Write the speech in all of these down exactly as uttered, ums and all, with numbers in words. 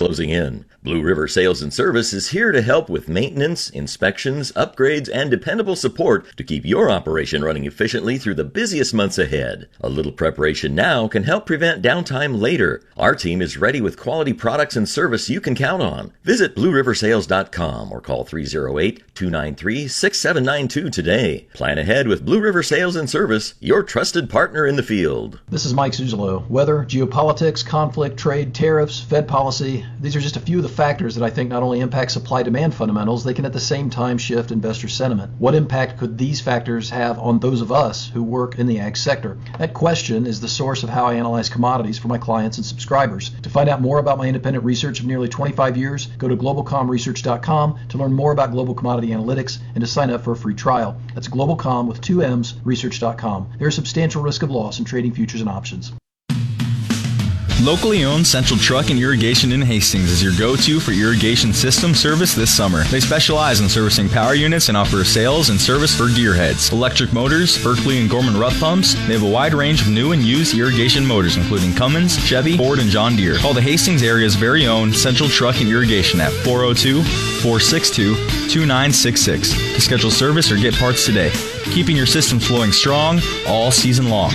closing in. Blue River Sales and Service is here to help with maintenance, inspections, upgrades, and dependable support to keep your operation running efficiently through the busiest months ahead. A little preparation now can help prevent downtime later. Our team is ready with quality products and service you can count on. Visit blue river sales dot com or call three oh eight, two nine three, six seven nine two today. Plan ahead with Blue River Sales and Service, your trusted partner in the field. This is Mike Zuzolo. Weather, geopolitics, conflict, trade, tariffs, Fed policy, these are just a few of the factors that I think not only impact supply-demand fundamentals, they can at the same time shift investor sentiment. What impact could these factors have on those of us who work in the ag sector? That question is the source of how I analyze commodities for my clients and subscribers. To find out more about my independent research of nearly twenty-five years, go to global com research dot com to learn more about global commodity analytics and to sign up for a free trial. That's globalcom with two M's, research dot com. There is substantial risk of loss in trading futures and options. Locally owned Central Truck and Irrigation in Hastings is your go-to for irrigation system service this summer. They specialize in servicing power units and offer sales and service for gearheads, electric motors, Berkeley and Gorman Rupp pumps. They have a wide range of new and used irrigation motors, including Cummins, Chevy, Ford, and John Deere. Call the Hastings area's very own Central Truck and Irrigation at four oh two, four six two, two nine six six to schedule service or get parts today, keeping your system flowing strong all season long.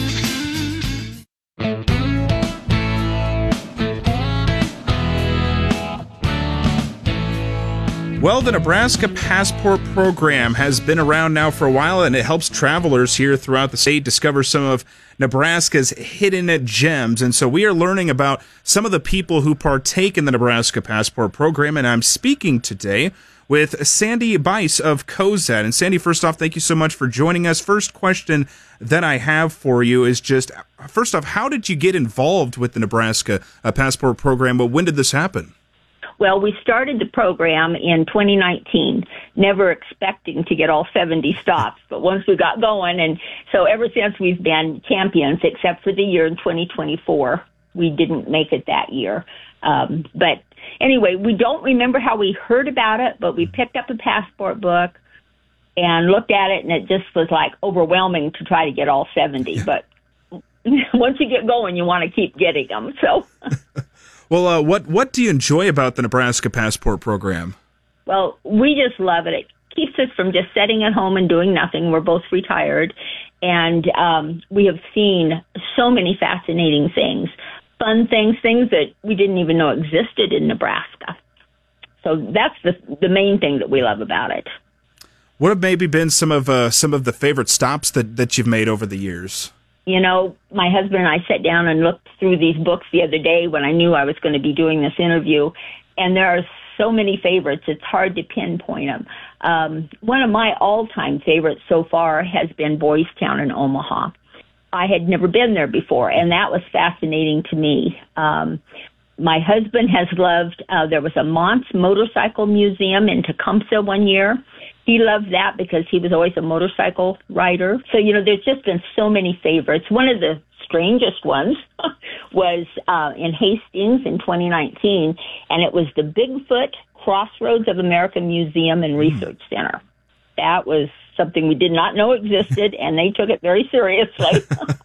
Well, the Nebraska Passport Program has been around now for a while, and it helps travelers here throughout the state discover some of Nebraska's hidden gems. And so we are learning about some of the people who partake in the Nebraska Passport Program, and I'm speaking today with Sandy Bice of Cozad. And Sandy, first off, thank you so much for joining us. First question that I have for you is just, first off, how did you get involved with the Nebraska uh, Passport Program? Well, when did this happen? Well, we started the program in twenty nineteen, never expecting to get all seventy stops. But once we got going, and so ever since we've been champions, except for the year in twenty twenty-four. We didn't make it that year. Um, but anyway, we don't remember how we heard about it, but we picked up a passport book and looked at it, and it just was like overwhelming to try to get all seventy. But once you get going, you want to keep getting them. So. Well, uh, what what do you enjoy about the Nebraska Passport Program? Well, we just love it. It keeps us from just sitting at home and doing nothing. We're both retired, and um, we have seen so many fascinating things, fun things, things that we didn't even know existed in Nebraska. So that's the the main thing that we love about it. What have maybe been some of uh, some of the favorite stops that, that you've made over the years? You know, my husband and I sat down and looked through these books the other day when I knew I was going to be doing this interview, and there are so many favorites, it's hard to pinpoint them. Um, one of my all-time favorites so far has been Boys Town in Omaha. I had never been there before, and that was fascinating to me. Um, my husband has loved, uh, there was a Montz Motorcycle Museum in Tecumseh one year. He loved that because he was always a motorcycle rider. So, you know, there's just been so many favorites. One of the strangest ones was uh, in Hastings in twenty nineteen, and it was the Bigfoot Crossroads of America Museum and Research Center. That was something we did not know existed, and they took it very seriously.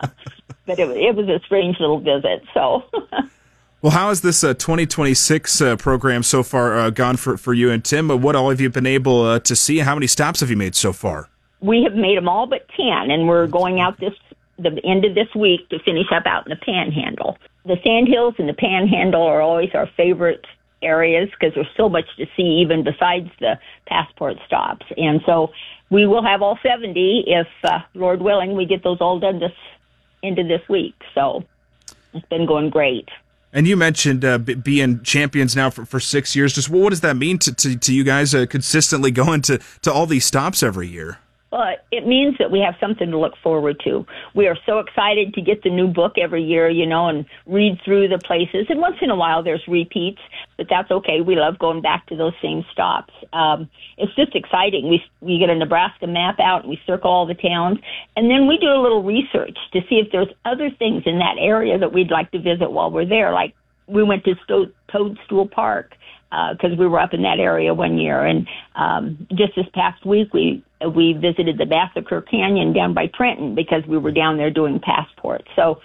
But it, it was a strange little visit, so... Well, how has this uh, twenty twenty-six uh, program so far uh, gone for, for you and Tim? What all have you been able uh, to see? How many stops have you made so far? We have made them all but ten, and we're going out this the end of this week to finish up out in the Panhandle. The Sandhills and the Panhandle are always our favorite areas because there's so much to see even besides the passport stops. And so we will have all seventy if, uh, Lord willing, we get those all done this into this week. So it's been going great. And you mentioned uh, b- being champions now for, for six years. Just what does that mean to, to, to you guys uh, consistently going to, to all these stops every year? Well, it means that we have something to look forward to. We are so excited to get the new book every year, you know, and read through the places. And once in a while there's repeats, but that's okay. We love going back to those same stops. Um, it's just exciting. We we get a Nebraska map out and we circle all the towns. And then we do a little research to see if there's other things in that area that we'd like to visit while we're there. Like we went to Sto- Toadstool Park because uh, we were up in that area one year. And um, just this past week, we we visited the Massacre Canyon down by Trenton because we were down there doing passports. So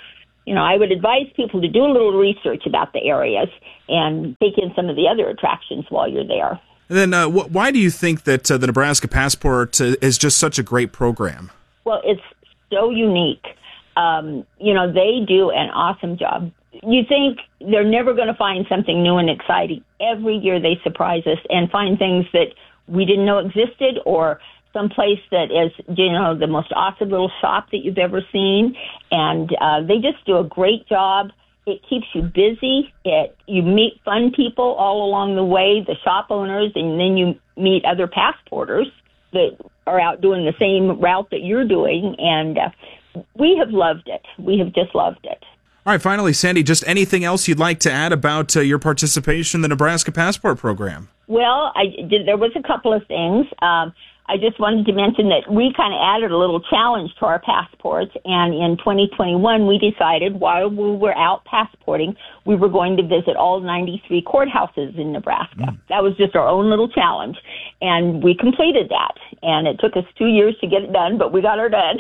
you know, I would advise people to do a little research about the areas and take in some of the other attractions while you're there. And then uh, wh- why do you think that uh, the Nebraska Passport uh, is just such a great program? Well, it's so unique. Um, you know, they do an awesome job. You think they're never going to find something new and exciting. Every year they surprise us and find things that we didn't know existed, or someplace that is, you know, the most awesome little shop that you've ever seen. And uh, they just do a great job. It keeps you busy. It you meet fun people all along the way, the shop owners, and then you meet other passporters that are out doing the same route that you're doing. And uh, we have loved it. We have just loved it. All right, finally, Sandy, just anything else you'd like to add about uh, your participation in the Nebraska Passport program? Well, I did, there was a couple of things. Um, I just wanted to mention that we kind of added a little challenge to our passports, and in twenty twenty-one, we decided while we were out passporting, we were going to visit all ninety-three courthouses in Nebraska. Mm. That was just our own little challenge, and we completed that. And it took us two years to get it done, but we got her done.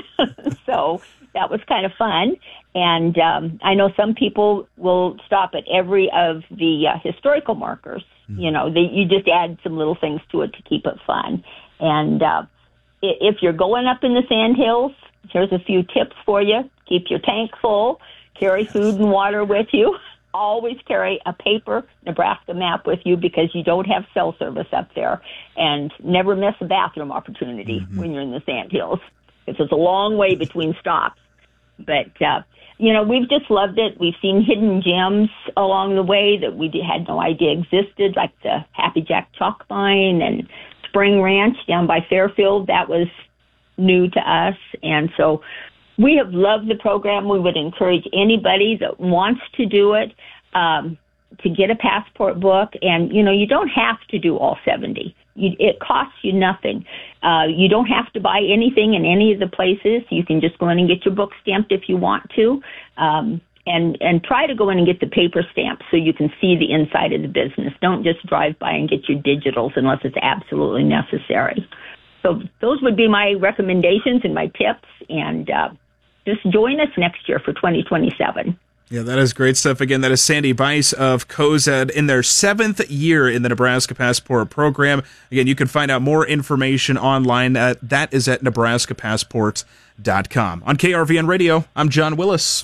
So that was kind of fun. And um, I know some people will stop at every of the uh, historical markers. Mm. You know, they, you just add some little things to it to keep it fun. And uh, if you're going up in the Sandhills, here's a few tips for you. Keep your tank full. Carry food and water with you. Always carry a paper Nebraska map with you because you don't have cell service up there. And never miss a bathroom opportunity mm-hmm. when you're in the Sandhills. Because it's a long way between stops. But, uh, you know, we've just loved it. We've seen hidden gems along the way that we had no idea existed, like the Happy Jack Chalk Mine and Spring Ranch down by Fairfield. That was new to us. And so we have loved the program. We would encourage anybody that wants to do it um, to get a passport book. And, you know, you don't have to do all seventy. You, it costs you nothing. Uh, you don't have to buy anything in any of the places. You can just go in and get your book stamped if you want to. Um, and, and try to go in and get the paper stamp so you can see the inside of the business. Don't just drive by and get your digitals unless it's absolutely necessary. So those would be my recommendations and my tips. And uh, just join us next year for twenty twenty-seven. Yeah, that is great stuff. Again, that is Sandy Bice of Cozad in their seventh year in the Nebraska Passport program. Again, you can find out more information online. At, that is at nebraska passport dot com. On K R V N Radio, I'm John Willis.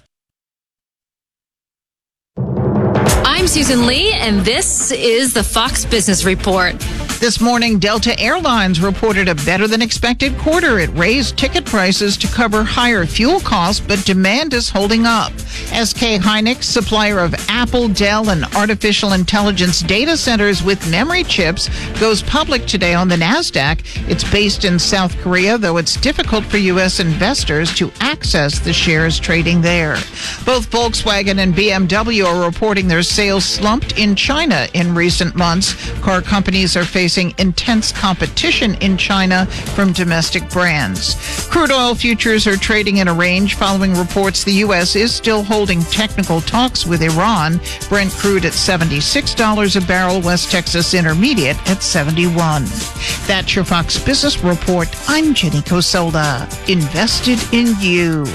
I'm Susan Lee, and this is the Fox Business Report. This morning, Delta Airlines reported a better-than-expected quarter. It raised ticket prices to cover higher fuel costs, but demand is holding up. S K Hynix, supplier of Apple, Dell, and artificial intelligence data centers with memory chips, goes public today on the NASDAQ. It's based in South Korea, though it's difficult for U S investors to access the shares trading there. Both Volkswagen and B M W are reporting their sales slumped in China in recent months. Car companies are facing intense competition in China from domestic brands. Crude oil futures are trading in a range following reports the U S is still holding technical talks with Iran. Brent crude at seventy-six dollars a barrel, West Texas Intermediate at seventy-one. That's your Fox Business Report. I'm Jenny Cosolda. Invested in you.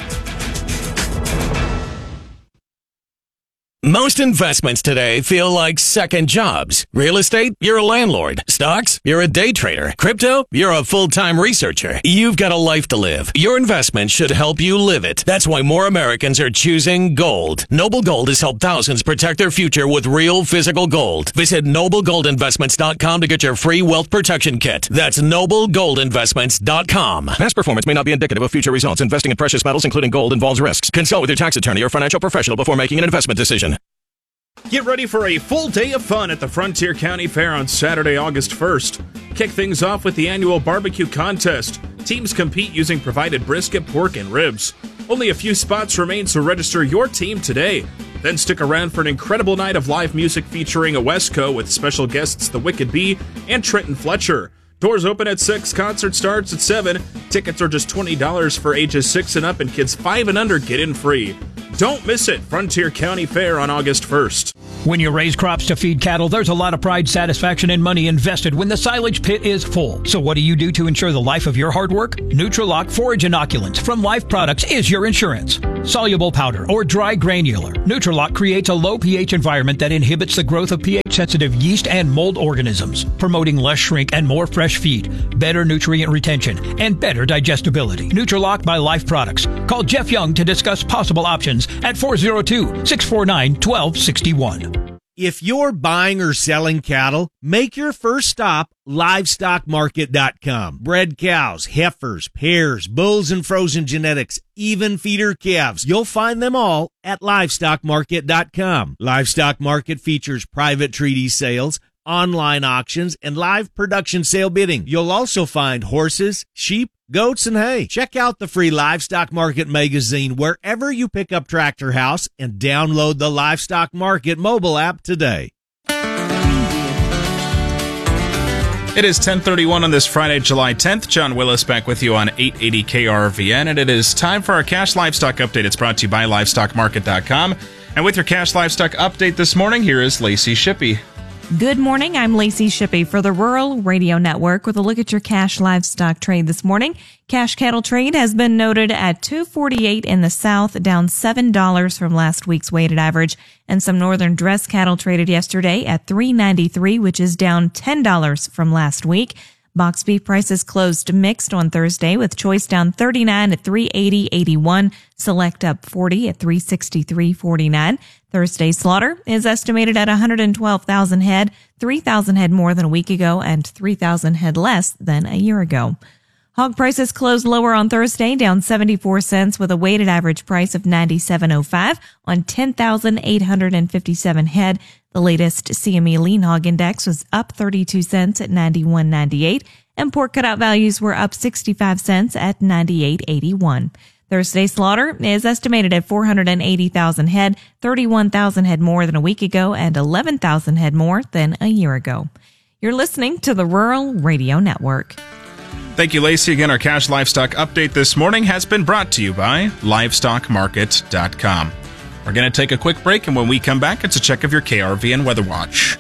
Most investments today feel like second jobs. Real estate, you're a landlord. Stocks, you're a day trader. Crypto, you're a full-time researcher. You've got a life to live. Your investment should help you live it. That's why more Americans are choosing gold. Noble Gold has helped thousands protect their future with real physical gold. Visit noble gold investments dot com to get your free wealth protection kit. That's noble gold investments dot com. Past performance may not be indicative of future results. Investing in precious metals, including gold, involves risks. Consult with your tax attorney or financial professional before making an investment decision. Get ready for a full day of fun at the Frontier County Fair on Saturday, August first. Kick things off with the annual barbecue contest. Teams compete using provided brisket, pork, and ribs. Only a few spots remain, so register your team today. Then stick around for an incredible night of live music featuring Owesco with special guests The Wicked Bee and Trenton Fletcher. Doors open at six, concert starts at seven. Tickets are just twenty dollars for ages six and up, and kids five and under get in free. Don't miss it, Frontier County Fair on August first. When you raise crops to feed cattle, there's a lot of pride, satisfaction, and money invested when the silage pit is full. So what do you do to ensure the life of your hard work? Nutrilok Forage Inoculants from Life Products is your insurance. Soluble powder or dry granular, Nutralock creates a low pH environment that inhibits the growth of pH-sensitive yeast and mold organisms, promoting less shrink and more fresh feed, better nutrient retention, and better digestibility. Nutralock by Life Products. Call Jeff Young to discuss possible options at four oh two, six four nine, one two six one. If you're buying or selling cattle, make your first stop livestock market dot com. Bred cows, heifers, pairs, bulls and frozen genetics, even feeder calves. You'll find them all at livestock market dot com. Livestock Market features private treaty sales, online auctions, and live production sale bidding. You'll also find horses, sheep, goats, and hay. Check out the free Livestock Market magazine wherever you pick up Tractor House and download the Livestock Market mobile app today. It is ten thirty-one on this Friday, July tenth. John Willis back with you on eight eighty K R V N, and it is time for our Cash Livestock Update. It's brought to you by livestock market dot com. And with your Cash Livestock Update this morning, here is Lacey Shippey. Good morning. I'm Lacey Shippey for the Rural Radio Network with a look at your cash livestock trade this morning. Cash cattle trade has been noted at two forty-eight in the south, down seven dollars from last week's weighted average. And some northern dress cattle traded yesterday at three ninety-three, which is down ten dollars from last week. Box beef prices closed mixed on Thursday, with choice down thirty-nine at three eighty eighty-one, select up forty at three sixty-three forty-nine. Thursday's slaughter is estimated at one hundred twelve thousand head, three thousand head more than a week ago and three thousand head less than a year ago. Hog prices closed lower on Thursday, down seventy-four cents with a weighted average price of ninety-seven oh five on ten thousand eight hundred fifty-seven head. The latest C M E Lean Hog Index was up thirty-two cents at ninety-one ninety-eight, and pork cutout values were up sixty-five cents at ninety-eight eighty-one. Thursday's slaughter is estimated at four hundred eighty thousand head, thirty-one thousand head more than a week ago and eleven thousand head more than a year ago. You're listening to the Rural Radio Network. Thank you, Lacey. Again, our Cash Livestock Update this morning has been brought to you by livestock market dot com. We're going to take a quick break, and when we come back, it's a check of your K R V N Weather Watch.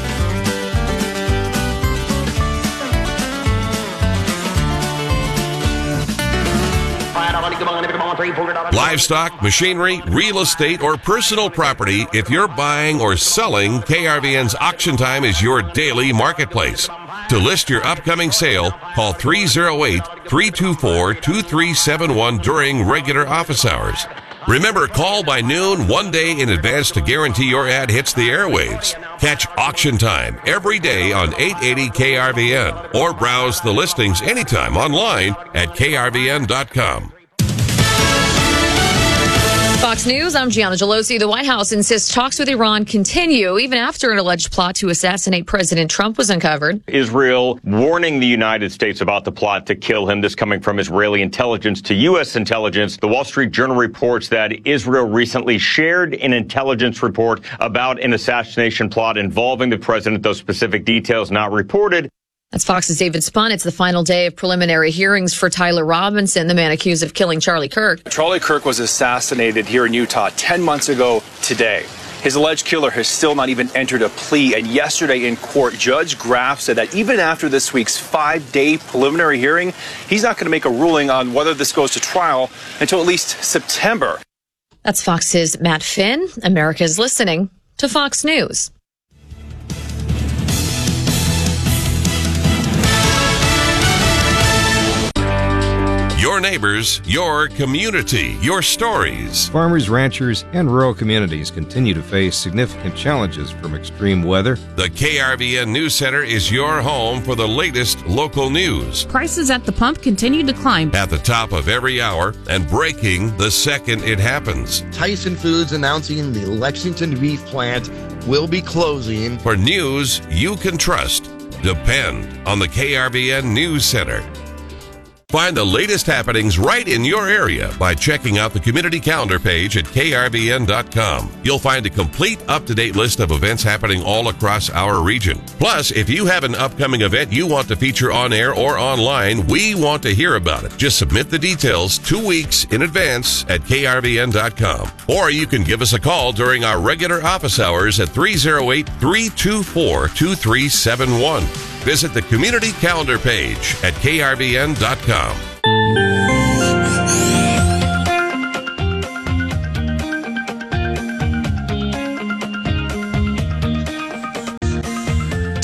Livestock, machinery, real estate, or personal property. If you're buying or selling, K R V N's Auction Time is your daily marketplace. To list your upcoming sale, call three oh eight, three two four, two three seven one during regular office hours. Remember, call by noon one day in advance to guarantee your ad hits the airwaves. Catch Auction Time every day on eight eighty K R V N or browse the listings anytime online at K R V N dot com. Fox News, I'm Gianna Gelosi. The White House insists talks with Iran continue even after an alleged plot to assassinate President Trump was uncovered. Israel warning the United States about the plot to kill him. This coming from Israeli intelligence to U S intelligence. The Wall Street Journal reports that Israel recently shared an intelligence report about an assassination plot involving the president. Those specific details not reported. That's Fox's David Spun. It's the final day of preliminary hearings for Tyler Robinson, the man accused of killing Charlie Kirk. Charlie Kirk was assassinated here in Utah ten months ago today. His alleged killer has still not even entered a plea. And yesterday in court, Judge Graff said that even after this week's five-day preliminary hearing, he's not going to make a ruling on whether this goes to trial until at least September. That's Fox's Matt Finn. America's listening to Fox News. Your neighbors, your community, your stories. Farmers, ranchers, and rural communities continue to face significant challenges from extreme weather. The K R V N News Center is your home for the latest local news. Prices at the pump continue to climb. At the top of every hour and breaking the second it happens. Tyson Foods announcing the Lexington beef plant will be closing. For news you can trust, depend on the K R V N News Center. Find the latest happenings right in your area by checking out the community calendar page at K R V N dot com. You'll find a complete up-to-date list of events happening all across our region. Plus, if you have an upcoming event you want to feature on air or online, we want to hear about it. Just submit the details two weeks in advance at K R V N dot com. Or you can give us a call during our regular office hours at three oh eight, three two four, two three seven one. Visit the community calendar page at K R V N dot com.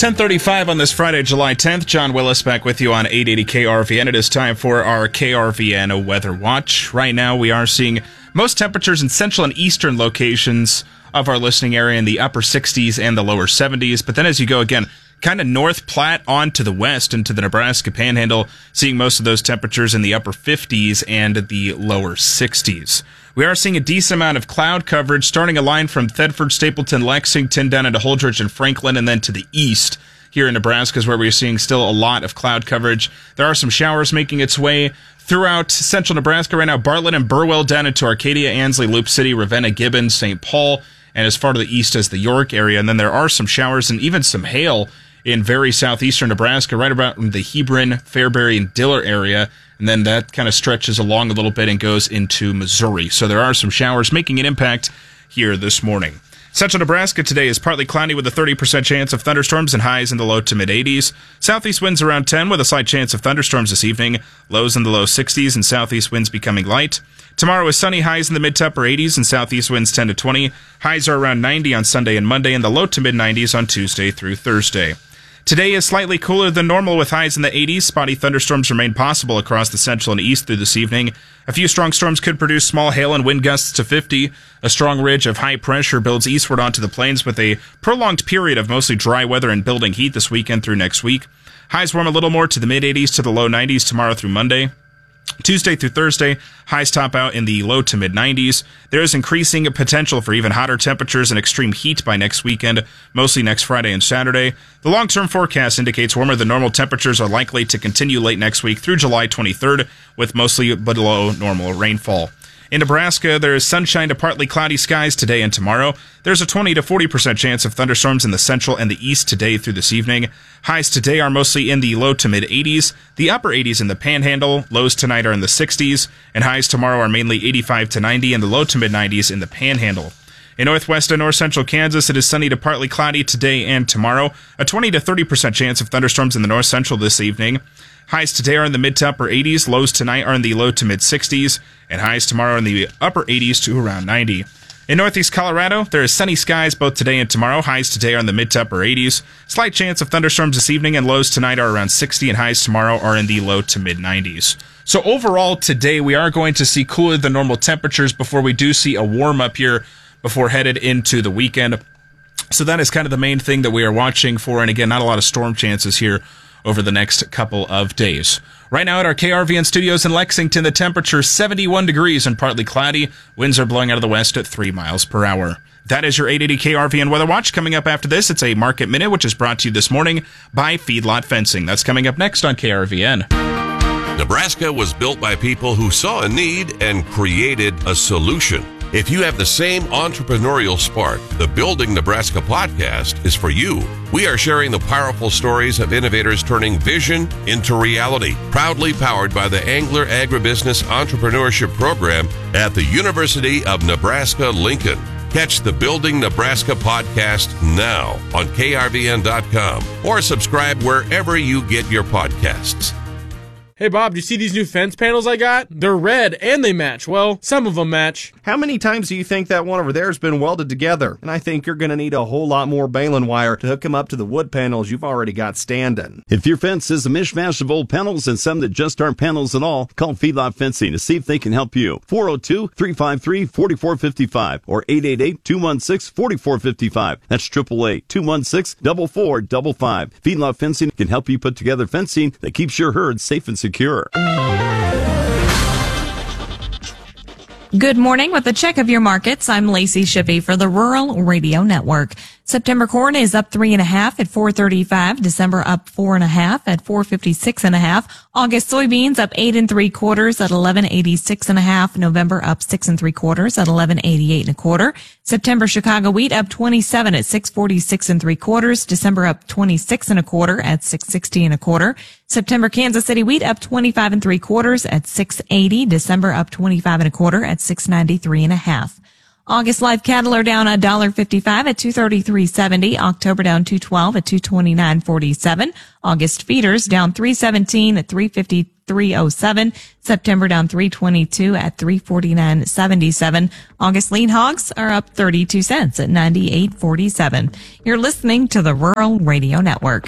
ten thirty-five on this Friday, July tenth. John Willis back with you on eight eighty K R V N. It is time for our K R V N Weather Watch. Right now, we are seeing most temperatures in central and eastern locations of our listening area in the upper sixties and the lower seventies. But then as you go again, kind of North Platte on to the west into the Nebraska Panhandle, seeing most of those temperatures in the upper fifties and the lower sixties. We are seeing a decent amount of cloud coverage, starting a line from Thedford, Stapleton, Lexington, down into Holdridge and Franklin, and then to the east here in Nebraska is where we're seeing still a lot of cloud coverage. There are some showers making its way throughout central Nebraska right now. Bartlett and Burwell down into Arcadia, Ansley, Loop City, Ravenna, Gibbons, Saint Paul, and as far to the east as the York area. And then there are some showers and even some hail in very southeastern Nebraska, right about the Hebron, Fairbury, and Diller area. And then that kind of stretches along a little bit and goes into Missouri. So there are some showers making an impact here this morning. Central Nebraska today is partly cloudy with a thirty percent chance of thunderstorms and highs in the low to mid eighties. Southeast winds around ten with a slight chance of thunderstorms this evening. Lows in the low sixties and southeast winds becoming light. Tomorrow is sunny, highs in the mid to upper eighties and southeast winds ten to twenty. Highs are around ninety on Sunday and Monday and the low to mid nineties on Tuesday through Thursday. Today is slightly cooler than normal with highs in the eighties. Spotty thunderstorms remain possible across the central and east through this evening. A few strong storms could produce small hail and wind gusts to fifty. A strong ridge of high pressure builds eastward onto the plains with a prolonged period of mostly dry weather and building heat this weekend through next week. Highs warm a little more to the mid eighties to the low nineties tomorrow through Monday. Tuesday through Thursday, highs top out in the low to mid nineties. There is increasing potential for even hotter temperatures and extreme heat by next weekend, mostly next Friday and Saturday. The long-term forecast indicates warmer than normal temperatures are likely to continue late next week through July twenty-third, with mostly below normal rainfall. In Nebraska, there is sunshine to partly cloudy skies today and tomorrow. There's a twenty to forty percent chance of thunderstorms in the central and the east today through this evening. Highs today are mostly in the low to mid eighties, the upper eighties in the Panhandle. Lows tonight are in the sixties, and highs tomorrow are mainly eighty-five to ninety and the low to mid nineties in the Panhandle. In northwest and north central Kansas, it is sunny to partly cloudy today and tomorrow. A twenty to thirty percent chance of thunderstorms in the north central this evening. Highs today are in the mid to upper eighties. Lows tonight are in the low to mid sixties, and highs tomorrow are in the upper eighties to around ninety. In northeast Colorado, there is sunny skies both today and tomorrow. Highs today are in the mid to upper eighties. Slight chance of thunderstorms this evening, and lows tonight are around sixty, and highs tomorrow are in the low to mid nineties. So overall today, we are going to see cooler than normal temperatures before we do see a warm up here before headed into the weekend. So that is kind of the main thing that we are watching for. And again, not a lot of storm chances here over the next couple of days. Right now at our K R V N studios in Lexington, the temperature is seventy-one degrees and partly cloudy. Winds are blowing out of the west at three miles per hour. That is your eight eighty K R V N Weather Watch. Coming up after this, it's a Market Minute, which is brought to you this morning by Feedlot Fencing. That's coming up next on K R V N. Nebraska was built by people who saw a need and created a solution. If you have the same entrepreneurial spark, the Building Nebraska podcast is for you. We are sharing the powerful stories of innovators turning vision into reality. Proudly powered by the Angler Agribusiness Entrepreneurship Program at the University of Nebraska-Lincoln. Catch the Building Nebraska podcast now on K R V N dot com or subscribe wherever you get your podcasts. Hey Bob, do you see these new fence panels I got? They're red and they match. Well, some of them match. How many times do you think that one over there has been welded together? And I think you're going to need a whole lot more baling wire to hook them up to the wood panels you've already got standing. If your fence is a mishmash of old panels and some that just aren't panels at all, call Feedlot Fencing to see if they can help you. four oh two, three five three, four four five five or eight eight eight, two one six, four four five five. That's eight eight eight, two one six, four four five five. Feedlot Fencing can help you put together fencing that keeps your herd safe and secure. Good morning. With a check of your markets, I'm Lacey Shippey for the Rural Radio Network. September corn is up three and a half at four thirty-five. December up four and a half at four fifty-six and a half. August soybeans up eight and three quarters at eleven eighty-six and a half. November up six and three quarters at eleven eighty-eight and a quarter. September Chicago wheat up twenty-seven at six forty-six and three quarters. December up twenty-six and a quarter at six sixty and a quarter. September Kansas City wheat up twenty-five and three quarters at six eighty. December up twenty-five and a quarter at six ninety-three and a half. August live cattle are down one dollar fifty-five at two thirty-three seventy. October down two twelve at two twenty-nine forty-seven. August feeders down three seventeen at three fifty-three oh seven. September down three twenty-two at three forty-nine seventy-seven. August lean hogs are up thirty-two cents at ninety-eight forty-seven. You're listening to the Rural Radio Network.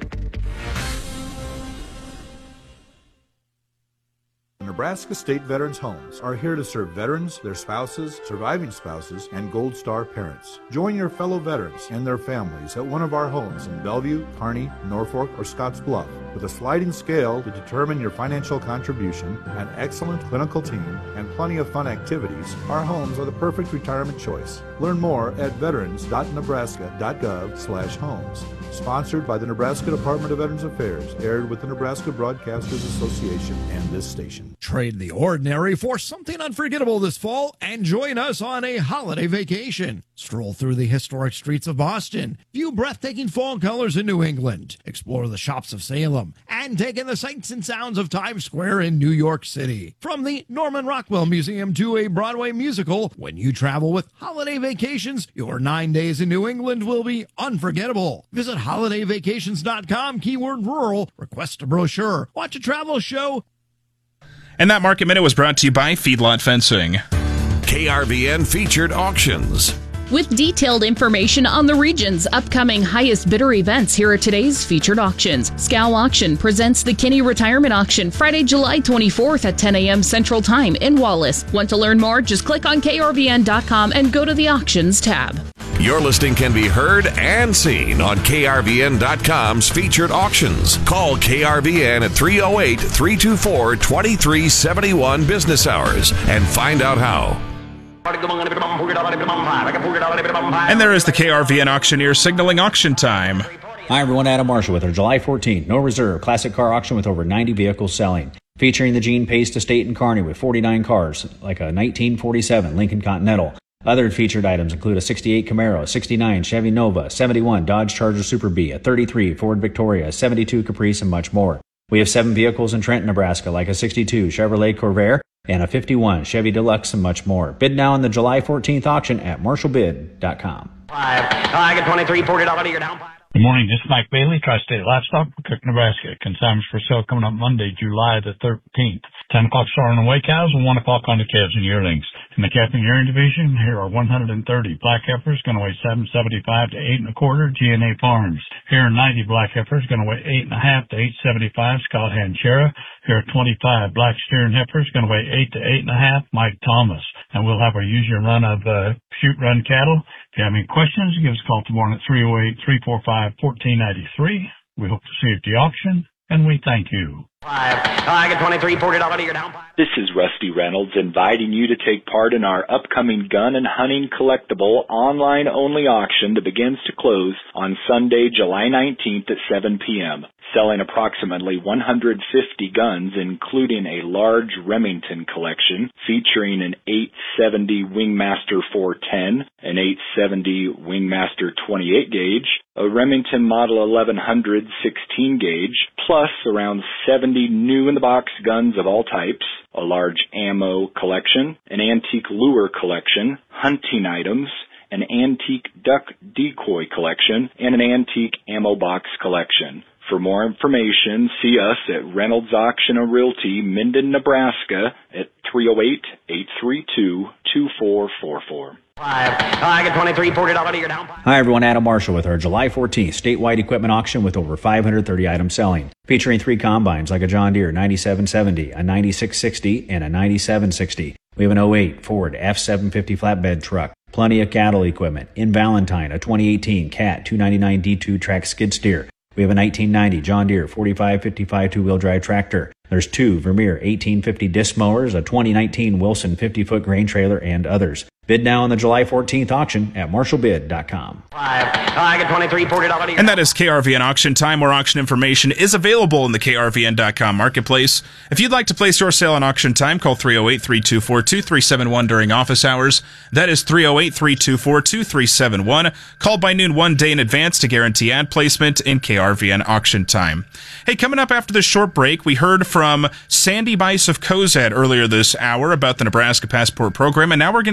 Nebraska State Veterans Homes are here to serve veterans, their spouses, surviving spouses, and Gold Star parents. Join your fellow veterans and their families at one of our homes in Bellevue, Kearney, Norfolk, or Scottsbluff. With a sliding scale to determine your financial contribution, an excellent clinical team, and plenty of fun activities, our homes are the perfect retirement choice. Learn more at veterans dot nebraska dot gov slash homes. Sponsored by the Nebraska Department of Veterans Affairs, aired with the Nebraska Broadcasters Association and this station. Trade the ordinary for something unforgettable this fall and join us on a holiday vacation. Stroll through the historic streets of Boston, view breathtaking fall colors in New England, explore the shops of Salem, and take in the sights and sounds of Times Square in New York City. From the Norman Rockwell Museum to a Broadway musical, when you travel with Holiday Vacations, your nine days in New England will be unforgettable. Visit holiday vacations dot com, keyword rural, request a brochure, watch a travel show. And that Market Minute was brought to you by Feedlot Fencing. K R V N featured auctions. With detailed information on the region's upcoming highest bidder events, here are today's featured auctions. Scow Auction presents the Kinney Retirement Auction Friday, July twenty-fourth at ten a.m. Central Time in Wallace. Want to learn more? Just click on K R V N dot com and go to the Auctions tab. Your listing can be heard and seen on K R V N dot com's featured auctions. Call K R V N at three oh eight, three two four, two three seven one business hours and find out how. And there is the K R V N auctioneer signaling auction time. Hi everyone, Adam Marshall with our July fourteenth No Reserve Classic Car Auction with over ninety vehicles selling. Featuring the Gene Pace Estate in Kearney with forty-nine cars, like a nineteen forty-seven Lincoln Continental. Other featured items include a sixty-eight Camaro, sixty-nine Chevy Nova, seventy-one Dodge Charger Super Bee, a thirty-three Ford Victoria, seventy-two Caprice, and much more. We have seven vehicles in Trenton, Nebraska, like a sixty-two Chevrolet Corvair, and a fifty-one Chevy Deluxe, and much more. Bid now in the July fourteenth auction at marshall bid dot com. Five. I get twenty-three, forty dollars, you're down five. Good morning, this is Mike Bailey, Tri-State Livestock, Cook, Nebraska. Consignments for sale coming up Monday, July the thirteenth. ten o'clock start on the weigh cows and one o'clock on the calves and yearlings. In the calf and yearling division, here are one hundred thirty black heifers going to weigh seven seventy-five to eight and a quarter, G and A Farms. Here are ninety black heifers going to weigh eight and a half to eight seventy-five, Scott Hanchera. Here are twenty-five black steering heifers going to weigh eight to eight and a half, Mike Thomas. And we'll have our use your run of uh, shoot run cattle. If you have any questions, give us a call tomorrow at three oh eight, three four five, one four nine three. We hope to see you at the auction, and we thank you. Five. I get twenty-three, forty dollars, you're down five. This is Rusty Reynolds inviting you to take part in our upcoming gun and hunting collectible online-only auction that begins to close on Sunday, July nineteenth at seven p.m. Selling approximately one hundred fifty guns, including a large Remington collection featuring an eight seventy Wingmaster four ten, an eight seventy Wingmaster twenty-eight gauge, a Remington Model eleven hundred sixteen gauge, plus around seventy new-in-the-box guns of all types, a large ammo collection, an antique lure collection, hunting items, an antique duck decoy collection, and an antique ammo box collection. For more information, see us at Reynolds Auction and Realty, Minden, Nebraska at three oh eight, eight three two, two four four four. Five. I get twenty-three, forty dollars, you're down five. Hi everyone, Adam Marshall with our July fourteenth statewide equipment auction with over five hundred thirty items selling. Featuring three combines like a John Deere ninety-seven seventy, a ninety-six sixty, and a ninety-seven sixty. We have an oh eight Ford F seven fifty flatbed truck. Plenty of cattle equipment. In Valentine, a twenty eighteen Cat two ninety-nine D two track skid steer. We have a nineteen ninety John Deere forty-five fifty-five two-wheel drive tractor. There's two Vermeer eighteen fifty disc mowers, a twenty nineteen Wilson fifty-foot grain trailer, and others. Bid now on the July fourteenth auction at marshall bid dot com. Five. I get twenty-three, forty dollars. And that is K R V N auction time, where auction information is available in the K R V N dot com marketplace. If you'd like to place your sale on auction time, call three oh eight, three two four, two three seven one during office hours. That is three oh eight, three two four, two three seven one. Call by noon one day in advance to guarantee ad placement in K R V N auction time. Hey, coming up after this short break, we heard from Sandy Bice of Cozad earlier this hour about the Nebraska Passport Program, and now we're going to hear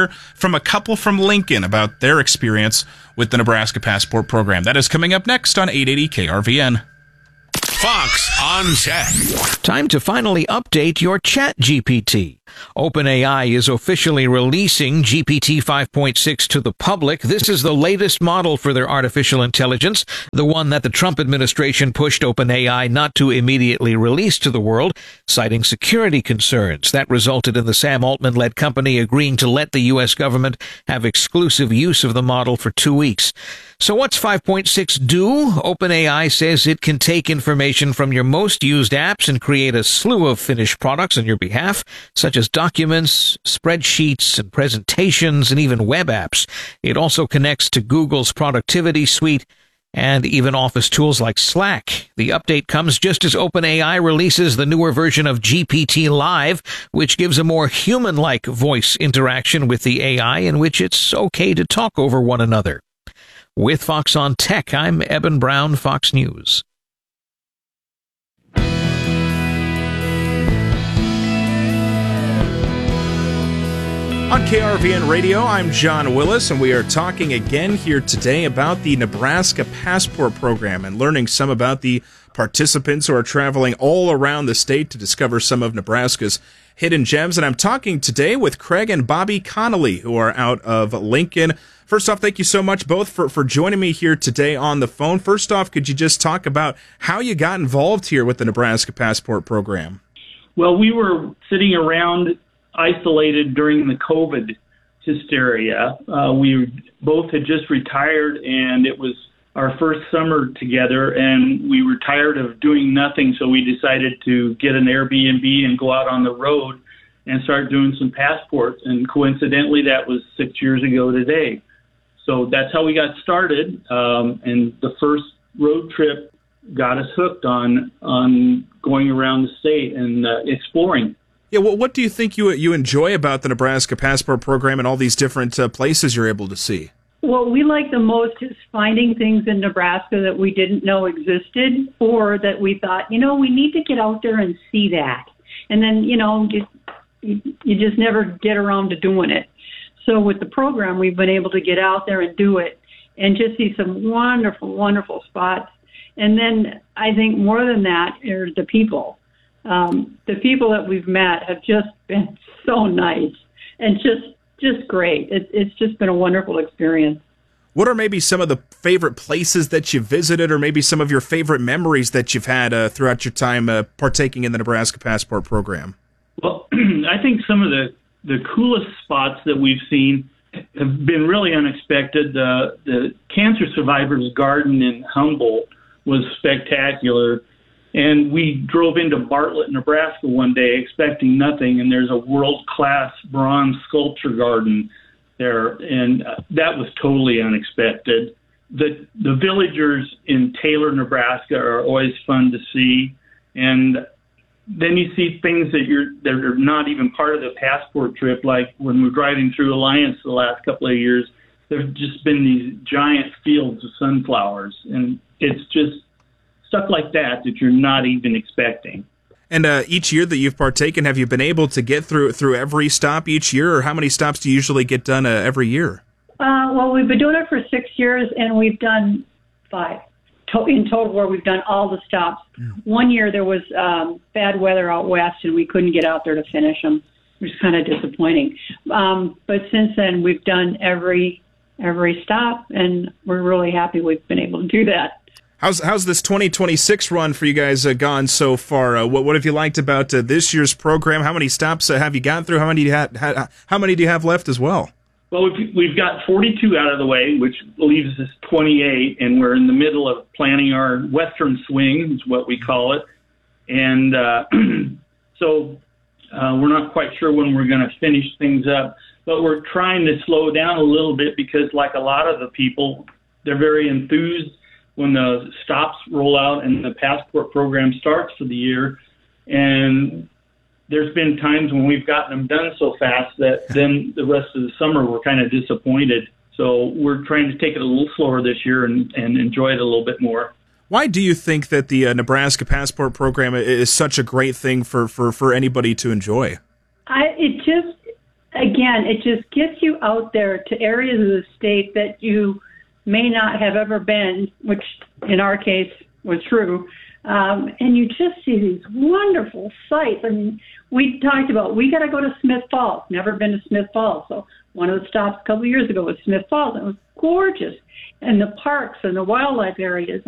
from a couple from Lincoln about their experience with the Nebraska Passport program. That is coming up next on eight eighty K R V N. Fox on Tech. Time to finally update your Chat G P T. OpenAI is officially releasing G P T five point six to the public. This is the latest model for their artificial intelligence, the one that the Trump administration pushed OpenAI not to immediately release to the world, citing security concerns. That resulted in the Sam Altman-led company agreeing to let the U S government have exclusive use of the model for two weeks. So what's five point six do? OpenAI says it can take information from your most used apps and create a slew of finished products on your behalf, such as documents, spreadsheets, and presentations, and even web apps. It also connects to Google's productivity suite and even Office tools like Slack. The update comes just as OpenAI releases the newer version of G P T Live, which gives a more human-like voice interaction with the A I in which it's okay to talk over one another. With Fox on Tech, I'm Eben Brown, Fox News. On K R V N Radio, I'm John Willis, and we are talking again here today about the Nebraska Passport Program and learning some about the participants who are traveling all around the state to discover some of Nebraska's hidden gems. And I'm talking today with Craig and Bobby Connolly, who are out of Lincoln. First off, thank you so much both for, for joining me here today on the phone. First off, could you just talk about how you got involved here with the Nebraska Passport Program? Well, we were sitting around isolated during the COVID hysteria. Uh, we both had just retired, and it was our first summer together, and we were tired of doing nothing, so we decided to get an Airbnb and go out on the road and start doing some passports. And coincidentally, that was six years ago today. So that's how we got started, um, and the first road trip got us hooked on on going around the state and uh, exploring. Yeah, well, what do you think you you enjoy about the Nebraska Passport Program and all these different uh, places you're able to see? What we like the most is finding things in Nebraska that we didn't know existed, or that we thought, you know, we need to get out there and see that. And then, you know, you, you just never get around to doing it. So with the program, we've been able to get out there and do it and just see some wonderful, wonderful spots. And then I think more than that are the people. Um, the people that we've met have just been so nice and just just great. It, it's just been a wonderful experience. What are maybe some of the favorite places that you visited, or maybe some of your favorite memories that you've had uh, throughout your time uh, partaking in the Nebraska Passport Program? Well, I think some of the, the coolest spots that we've seen have been really unexpected. Uh, the Cancer Survivors Garden in Humboldt was spectacular. And we drove into Bartlett, Nebraska one day expecting nothing, and there's a world-class bronze sculpture garden there, and uh, that was totally unexpected. The the villagers in Taylor, Nebraska are always fun to see, and then you see things that you're that are not even part of the passport trip, like when we're driving through Alliance the last couple of years, there've just been these giant fields of sunflowers, and it's just stuff like that that you're not even expecting. And uh, each year that you've partaken, have you been able to get through through every stop each year, or how many stops do you usually get done uh, every year? Uh, well, we've been doing it for six years, and we've done five to- in total where we've done all the stops. Mm. One year there was um, bad weather out west, and we couldn't get out there to finish them, which is kind of disappointing. Um, but since then, we've done every every stop, and we're really happy we've been able to do that. How's how's this twenty twenty-six run for you guys uh, gone so far? Uh, what what have you liked about uh, this year's program? How many stops uh, have you gotten through? How many do you ha- ha- how many do you have left as well? Well, we've, we've got forty-two out of the way, which leaves us twenty-eight, and we're in the middle of planning our Western Swing, is what we call it. And uh, so uh, we're not quite sure when we're going to finish things up, but we're trying to slow down a little bit because, like a lot of the people, they're very enthused when the stops roll out and the passport program starts for the year. And there's been times when we've gotten them done so fast that then the rest of the summer we're kind of disappointed. So we're trying to take it a little slower this year and, and enjoy it a little bit more. Why do you think that the uh, Nebraska Passport Program is such a great thing for, for, for anybody to enjoy? I, it just, again, it just gets you out there to areas of the state that you may not have ever been, which in our case was true. Um, and you just see these wonderful sights. I mean, we talked about, we got to go to Smith Falls. Never been to Smith Falls. So one of the stops a couple of years ago was Smith Falls. It was gorgeous. And the parks and the wildlife areas.